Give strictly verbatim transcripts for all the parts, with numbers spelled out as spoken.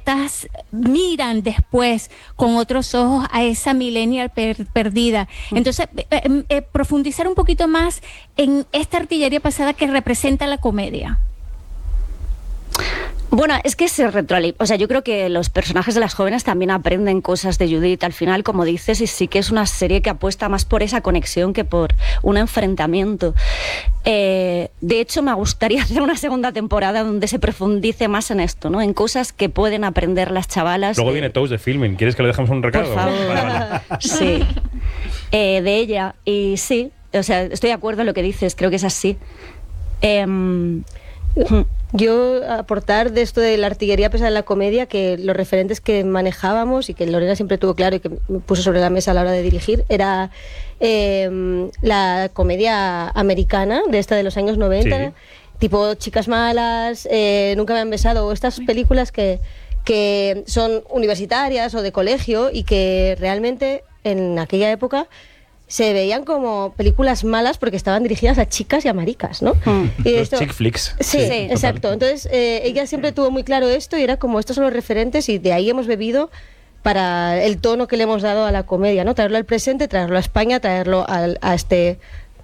nietas miran después con otros ojos a esa millennial per- perdida. Entonces, eh, eh, profundizar un poquito más en esta artillería pasada que representa la comedia. Bueno, es que se retroalimenta. O sea, yo creo que los personajes de las jóvenes también aprenden cosas de Judith al final, como dices, y sí que es una serie que apuesta más por esa conexión que por un enfrentamiento. Eh, de hecho, me gustaría hacer una segunda temporada donde se profundice más en esto, ¿no? En cosas que pueden aprender las chavalas. Luego eh, viene Toast de Filming. ¿Quieres que le dejemos un recado? Por favor. Vale, vale. Sí. Eh, de ella. Y sí, o sea, estoy de acuerdo en lo que dices, creo que es así. Eh, Yo aportar de esto de la artillería pesada en la comedia, que los referentes que manejábamos y que Lorena siempre tuvo claro y que me puso sobre la mesa a la hora de dirigir, era eh, la comedia americana de esta de los años noventa, sí. Tipo Chicas Malas, eh, Nunca me han besado, o estas películas que, que son universitarias o de colegio y que realmente en aquella época se veían como películas malas porque estaban dirigidas a chicas y a maricas, ¿no? Mm. Y Los esto, chick flicks. Sí, sí, exacto. Entonces, eh, ella siempre tuvo muy claro esto y era como, estos son los referentes y de ahí hemos bebido para el tono que le hemos dado a la comedia, ¿no? Traerlo al presente, traerlo a España, traerlo al, a este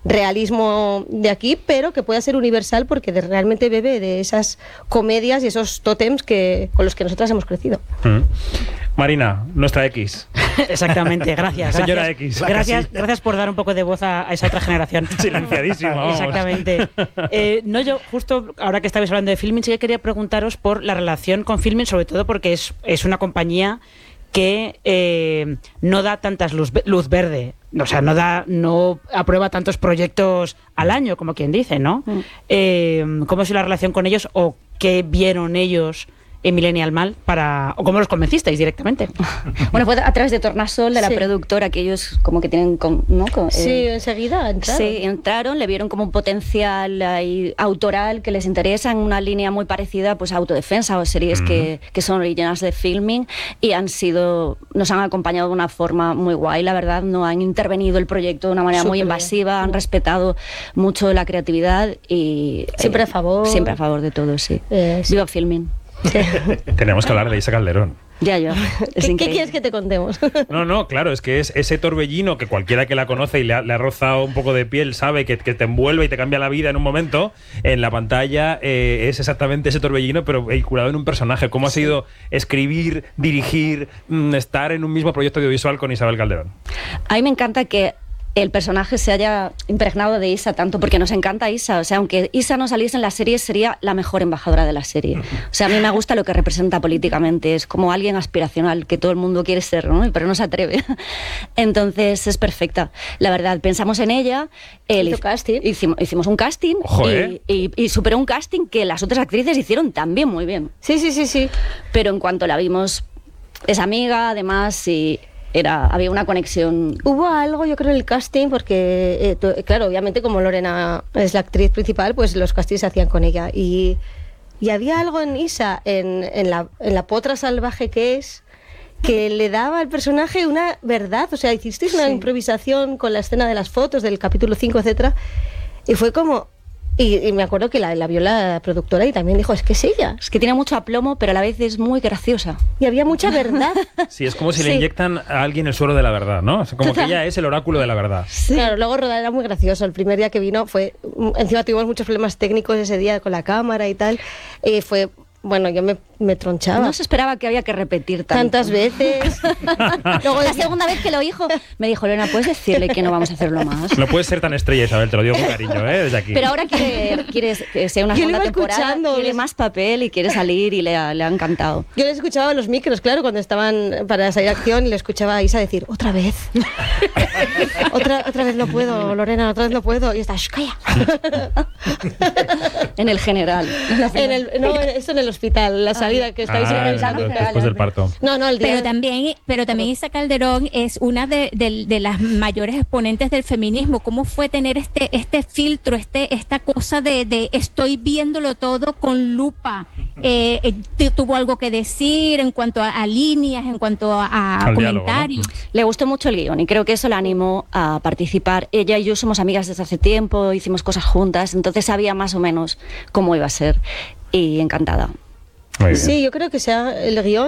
realismo de aquí, pero que pueda ser universal porque de, realmente bebe de esas comedias y esos tótems que, con los que nosotras hemos crecido. Mm. Marina, nuestra X. Exactamente, gracias. Señora gracias, X. Gracias, Sí. gracias por dar un poco de voz a, a esa otra generación. Silenciadísima, vamos. Exactamente. Eh, no, yo justo ahora que estabais hablando de Filmin, sí que quería preguntaros por la relación con Filmin, sobre todo porque es, es una compañía que eh, no da tantas luz, luz verde, o sea, no da, no aprueba tantos proyectos al año, como quien dice, ¿no? Mm. Eh, ¿Cómo es la relación con ellos o qué vieron ellos en Millennial Mal para, o cómo los convencisteis directamente? Bueno, fue a través de Tornasol, de la Sí. productora, que ellos como que tienen, con, ¿no? Con, Sí, eh, enseguida entraron. Sí, entraron, le vieron como un potencial ahí, autoral que les interesa en una línea muy parecida pues a Autodefensa o series mm. que, que son originales de Filming y han sido, nos han acompañado de una forma muy guay, la verdad, no han intervenido el proyecto de una manera Súper muy invasiva, bien. Han respetado mucho la creatividad y... Siempre eh, a favor. Siempre a favor de todo, sí. Eh, sí. Viva Filming. Sí. Tenemos que hablar de Isa Calderón. Ya, yo. ¿Qué, ¿Qué quieres que te contemos? No, no, claro, es que es ese torbellino que cualquiera que la conoce y le ha, le ha rozado un poco de piel sabe que, que te envuelve y te cambia la vida en un momento. En la pantalla eh, es exactamente ese torbellino, pero vehiculado en un personaje. ¿Cómo ha Sí. sido escribir, dirigir, mmm, estar en un mismo proyecto audiovisual con Isabel Calderón? A mí me encanta que el personaje se haya impregnado de Isa tanto, porque nos encanta Isa. O sea, aunque Isa no saliese en la serie, sería la mejor embajadora de la serie. O sea, a mí me gusta lo que representa políticamente. Es como alguien aspiracional que todo el mundo quiere ser, ¿no? Pero no se atreve. Entonces es perfecta. La verdad, pensamos en ella. El, Hizo casting. Hicimos, hicimos un casting Ojo, ¿eh? y, y, y superó un casting que las otras actrices hicieron también muy bien. Sí, sí, sí, sí. Pero en cuanto la vimos, es amiga, además, y... Era, había una conexión. Hubo algo, yo creo, en el casting, porque, eh, to, claro, obviamente como Lorena es la actriz principal, pues los castings se hacían con ella. Y, y había algo en Isa, en, en, la, en la potra salvaje que es, que le daba al personaje una verdad. O sea, hicisteis una sí. improvisación con la escena de las fotos del capítulo cinco, etcétera. Y fue como... Y, y me acuerdo que la, la vio la productora y también dijo, es que es ella. Es que tiene mucho aplomo, pero a la vez es muy graciosa. Y había mucha verdad. Sí, es como si Sí. le inyectan a alguien el suero de la verdad, ¿no? Es como que ella es el oráculo de la verdad. Sí. Claro, luego rodar era muy gracioso. El primer día que vino fue... Encima tuvimos muchos problemas técnicos ese día con la cámara y tal. Eh, fue... Bueno, yo me, me tronchaba. No se esperaba que había que repetir tanto. Tantas veces. Luego, la segunda vez que lo dijo, me dijo, Lorena, ¿puedes decirle que no vamos a hacerlo más? No puedes ser tan estrella, Isabel, te lo digo con cariño, ¿eh? Desde aquí. Pero ahora quiere, quiere que sea una Yo le segunda iba temporada, escuchando, quiere ¿ves? más papel y quiere salir y le ha, le ha encantado. Yo les escuchaba a los micros, claro, cuando estaban para salir a acción y le escuchaba a Isa decir, otra vez. otra, otra vez no puedo, Lorena, otra vez no puedo. Y está, ¡shh, calla! En el general. En el, no, eso en el hospital, la salida que estáis Ah, organizando. después del parto. No, no, el día. Pero también, pero también Isa Calderón es una de, de, de las mayores exponentes del feminismo. ¿Cómo fue tener este, este filtro, este, esta cosa de, de estoy viéndolo todo con lupa? Eh, eh, ¿Tuvo algo que decir en cuanto a, a líneas, en cuanto a, a Al comentarios? diálogo, Le gustó mucho el guión y creo que eso la animó a participar. Ella y yo somos amigas desde hace tiempo, hicimos cosas juntas, entonces sabía más o menos cómo iba a ser y encantada. Muy bien. Sí, yo creo que sea el guión.